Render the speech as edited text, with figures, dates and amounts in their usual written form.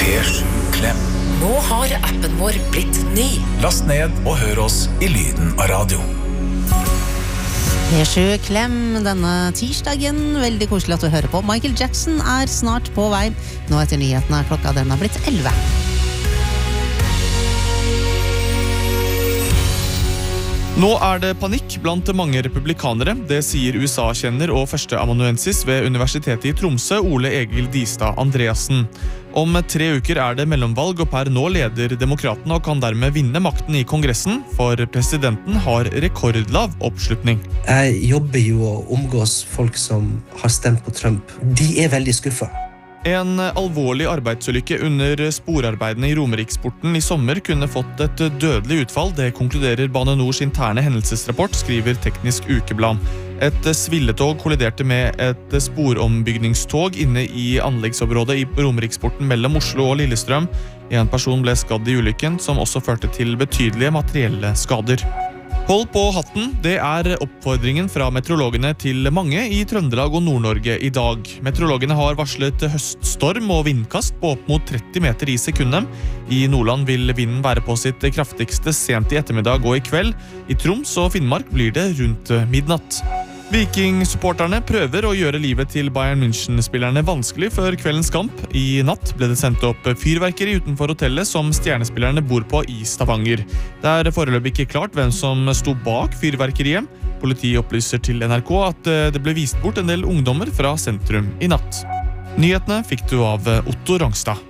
P7-klem. Nå har appen vår blitt ny. Last ned og hør oss i lyden av radio. P7-klem denne tirsdagen. Veldig koselig at du hører på. Michael Jackson er snart på vei. Nå etter nyhetene klokka den har blitt 11. Nå er det panikk blant mange republikanere. Det sier USA-kjenner og førsteamanuensis ved Universitetet i Tromsø, Ole Egil Distad Andreassen. Om 3 uker er det mellomvalg, og per nå leder demokratene og kan dermed vinne makten i Kongressen, for presidenten har rekordlav oppslutning. Jeg jobber jo og omgås folk som har stemt på Trump. De er veldig skuffet. En alvorlig arbeidsulykke under sporarbeidene i Romeriksporten i sommer kunne fått et dødelig utfall. Det konkluderer Bane Nors interne hendelsesrapport, skriver Teknisk Ukeblad. Et svilletog kolliderte med et sporombygningstog inne i anleggsområdet i Romeriksporten mellom Oslo og Lillestrøm. En person ble skadd i ulykken, som også førte til betydelige materielle skader. Hold på hatten, det er oppfordringen fra meteorologene til mange i Trøndelag og Nord-Norge i dag. Meteorologene har varslet høststorm og vindkast på opp mot 30 meter i sekundet. I Nordland vil vinden være på sitt kraftigste sent i ettermiddag og i kveld. I Troms og Finnmark blir det rundt midnatt. Viking-supporterne prøver å gjøre livet til Bayern München-spillerne vanskelig før kveldens kamp. I natt ble det sendt opp fyrverkeri utenfor hotellet som stjernespillerne bor på i Stavanger. Det er foreløpig ikke klart hvem som sto bak fyrverkeriet. Politiet opplyser til NRK at det ble vist bort en del ungdommer fra sentrum i natt. Nyhetene fikk du av Otto Rangstad.